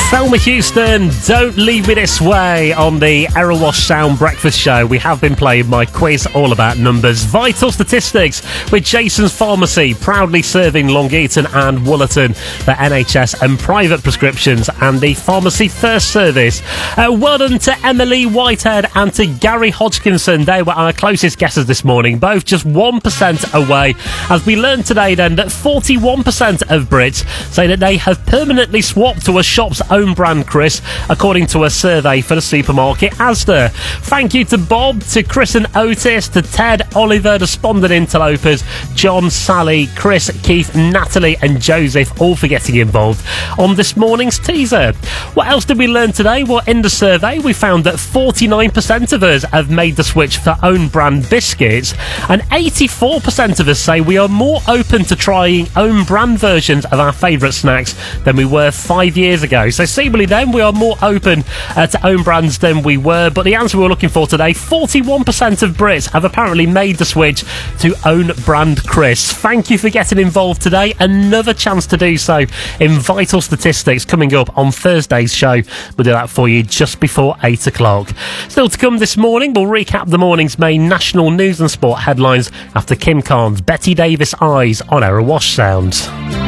Thelma Houston, Don't Leave Me This Way on the Errol Wash Sound Breakfast Show. We have been playing my quiz all about numbers. Vital statistics with Jason's Pharmacy, proudly serving Long Eaton and Woolerton for NHS and private prescriptions, and the Pharmacy First Service. Well done to Emily Whitehead and to Gary Hodgkinson. They were our closest guesses this morning, both just 1% away. As we learned today then that 41% of Brits say that they have permanently swapped to a shop's own brand, Chris, according to a survey for the supermarket Asda. Thank you to Bob, to Chris and Otis, to Ted, Oliver, the Spondon Interlopers, John, Sally, Chris, Keith, Natalie and Joseph, all for getting involved on this morning's teaser. What else did we learn today? Well, in the survey we found that 49% of us have made the switch for own brand biscuits, and 84% of us say we are more open to trying own brand versions of our favourite snacks than we were 5 years ago. So seemingly then we are more open to own brands than we were, but the answer we were looking for today, 41% of Brits have apparently made the switch to own brand crisps. Thank you for getting involved today. Another chance to do so in Vital Statistics coming up on Thursday's show. We'll do that for you just before 8 o'clock. Still to come this morning, we'll recap the morning's main national news and sport headlines after Kim Carnes' Betty Davis Eyes on Errol Wash Sound.